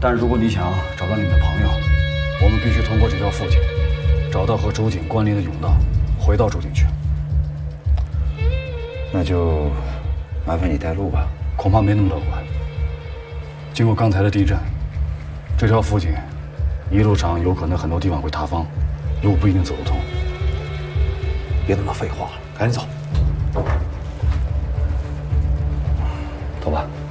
但如果你想找到你的朋友，我们必须通过这条附近，找到和主井关联的甬道，回到主井去。 那就麻烦你带路吧。 恐怕没那么乐观。经过刚才的地震，这条附近一路上有可能很多地方会塌方，路不一定走得通。 别那么废话了，赶紧走。 走吧。